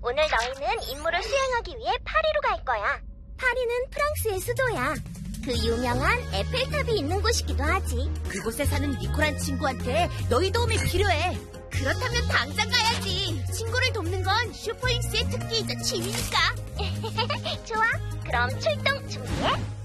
오늘 너희는 임무를 수행하기 위해 파리로 갈 거야. 파리는 프랑스의 수도야. 그 유명한 에펠탑이 있는 곳이기도 하지. 그곳에 사는 니콜한 친구한테 너희 도움이 필요해. 그렇다면 당장 가야지. 친구를 돕는 건 슈퍼윙스의 특기이자 취미니까. 좋아, 그럼 출동 준비해.